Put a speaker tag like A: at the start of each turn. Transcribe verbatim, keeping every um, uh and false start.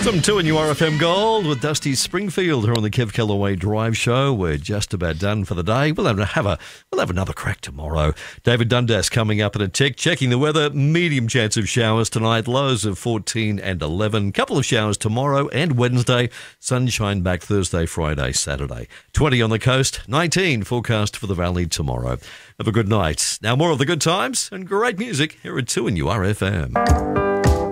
A: Welcome to a new R F M Gold with Dusty Springfield here on the Kev Callaway Drive Show. We're just about done for the day. We'll have, have a we'll have another crack tomorrow. David Dundas coming up in a tick. Checking the weather, medium chance of showers tonight, lows of fourteen and eleven. Couple of showers tomorrow and Wednesday. Sunshine back Thursday, Friday, Saturday. twenty on the coast, nineteen forecast for the valley tomorrow. Have a good night. Now more of the good times and great music here at two and U R F M.